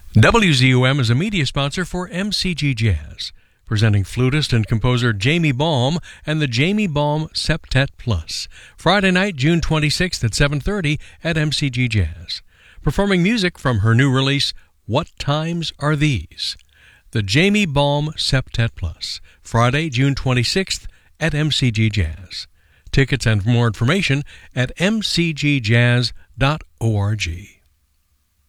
WZUM is a media sponsor for MCG Jazz, presenting flutist and composer Jamie Baum and the Jamie Baum Septet Plus, Friday night, June 26th at 7:30 at MCG Jazz. Performing music from her new release, What Times Are These? The Jamie Baum Septet Plus, Friday, June 26th at MCG Jazz. Tickets and more information at mcgjazz.org.